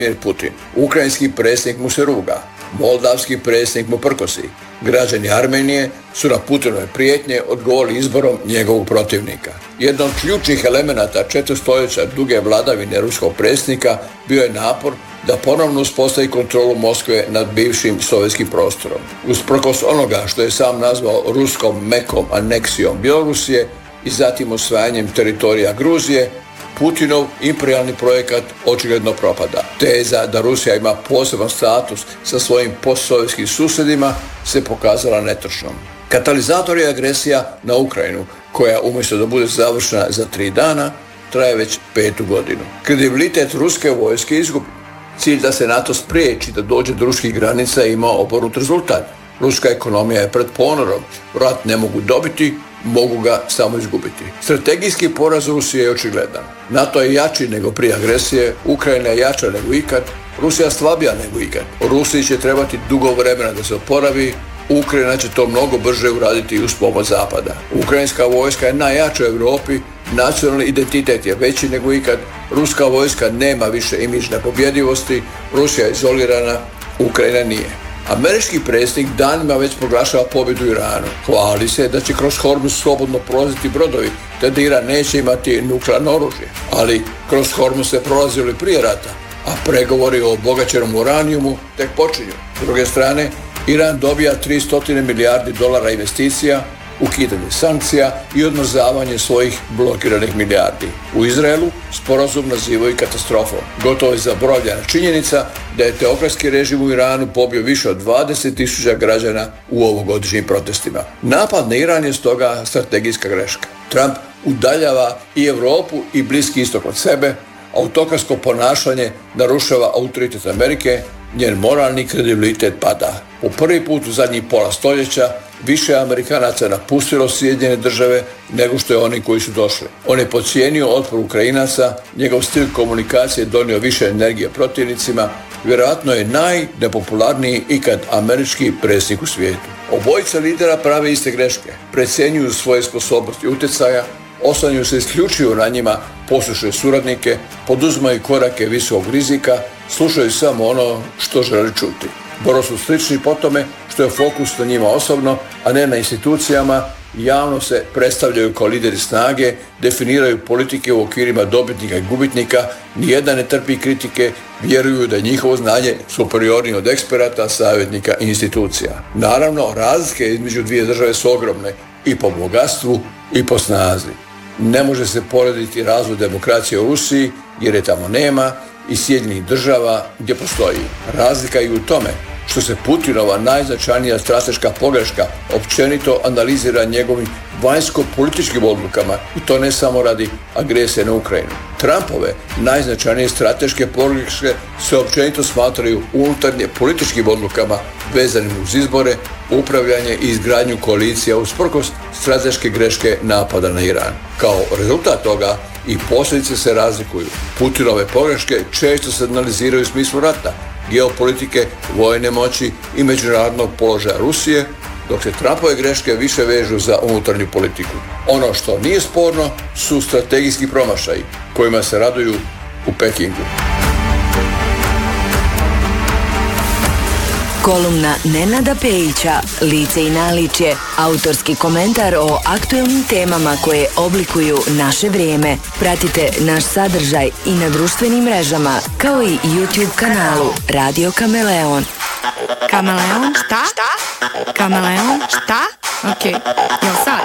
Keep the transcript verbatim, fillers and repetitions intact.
Putin. Ukrajinski predsjednik mu se ruga. Moldavski predsjednik mu prkosi. Građani Armenije su na Putinove prijetnje odgovorili izborom njegovog protivnika. Jedan od ključnih elemenata četvrstoljeća duge vladavine ruskog predsjednika bio je napor da ponovno uspostavi kontrolu Moskve nad bivšim sovjetskim prostorom. Usprkos onoga što je sam nazvao ruskom mekom aneksijom Bjelorusije i zatim osvajanjem teritorija Gruzije, Putinov imperijalni projekat očigledno propada. Teza da Rusija ima poseban status sa svojim postsovjetskim susjedima se pokazala netočnom. Katalizator je agresija na Ukrajinu, koja umjesto da bude završena za tri dana, traje već petu godinu. Kredibilitet ruske vojske izgubi. Cilj da se NATO spriječi da dođe do ruskih granica ima obrnut rezultat. Ruska ekonomija je pred ponorom. Rat ne mogu dobiti, mogu ga samo izgubiti. Strategijski poraz Rusije je očigledan. NATO je jači nego prije agresije, Ukrajina je jača nego ikad, Rusija slabija nego ikad. Rusiji će trebati dugo vremena da se oporavi, Ukrajina će to mnogo brže uraditi uz pomoć Zapada. Ukrajinska vojska je najjača u Europi, nacionalni identitet je veći nego ikad, ruska vojska nema više imidž nepobjedivosti, Rusija je izolirana, Ukrajina nije. Američki predsjednik danima već proglašava pobjedu Iranu. Hvali se da će kroz Hormuz slobodno prolaziti brodovi, te da Iran neće imati nuklearno oružje. Ali kroz Hormuz se prolazili prije rata, a pregovori o obogaćenom uranijumu tek počinju. S druge strane, Iran dobija tristo milijardi dolara investicija, ukidanje sankcija i odmrzavanje svojih blokiranih milijardi. U Izraelu sporazum nazivaju katastrofom. Gotovo je zaboravljena činjenica da je teokratski režim u Iranu pobio više od dvadeset tisuća građana u ovogodišnjim protestima. Napad na Iran je stoga strategijska greška. Trump udaljava i Europu i Bliski istok od sebe, autokratsko ponašanje narušava autoritet Amerike, njen moralni kredibilitet pada. Po prvi put u zadnjih pola stoljeća više Amerikanaca napustilo Sjedinjene države nego što je oni koji su došli. On je podcijenio otpor Ukrajinaca, njegov stil komunikacije donio više energije protivnicima, vjerojatno je najnepopularniji ikad američki predsjednik u svijetu. Obojica lidera prave iste greške, precijenjuju svoje sposobnosti utjecaja, oslanjaju se isključivo na njima poslušne suradnike, poduzimaju korake visokog rizika, slušaju samo ono što želi čuti. Boro su slični po tome što je fokus na njima osobno, a ne na institucijama, javno se predstavljaju kao lideri snage, definiraju politike u okvirima dobitnika i gubitnika, nijedan ne trpi kritike, vjeruju da je njihovo znanje superiornije od eksperata, savjetnika i institucija. Naravno, razlike između dvije države su ogromne i po bogatstvu i po snazi. Ne može se porediti razvoj demokracije u Rusiji jer je tamo nema i Sjedinjenih država gdje postoji. Razlika je u tome što se Putinova najznačajnija strateška pogreška općenito analizira njegovim vanjsko-političkim odlukama i to ne samo radi agresije na Ukrajinu. Trumpove najznačajnije strateške pogreške se općenito smatraju unutarnje političkim odlukama vezanim uz izbore, upravljanje i izgradnju koalicija usprkos strateške greške napada na Iran. Kao rezultat toga i posljedice se razlikuju. Putinove pogreške često se analiziraju u smislu rata, geopolitike, vojne moći i međunarodnog položaja Rusije, dok se Trumpove greške više vežu za unutarnju politiku. Ono što nije sporno su strategijski promašaji kojima se raduju u Pekingu. Kolumna Nenada Pejića, lice i naličje, autorski komentar o aktuelnim temama koje oblikuju naše vrijeme. Pratite naš sadržaj i na društvenim mrežama, kao i YouTube kanalu Radio Kameleon. Kameleon? Šta? Šta? Kameleon? Šta? Okej, okay. Jel sad?